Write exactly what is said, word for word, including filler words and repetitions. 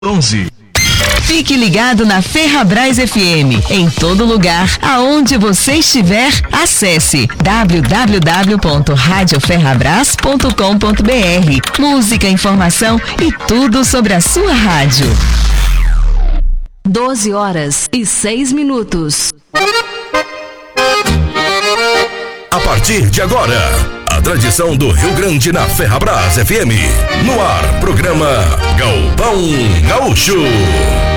onze. Fique ligado na Ferrabras F M. Em todo lugar, aonde você estiver, acesse w w w ponto rádio ferrabras ponto com ponto b r. Música, informação e tudo sobre a sua rádio. doze horas e seis minutos. A partir de agora, a tradição do Rio Grande na Ferrabras F M. No ar, programa Galpão Gaúcho.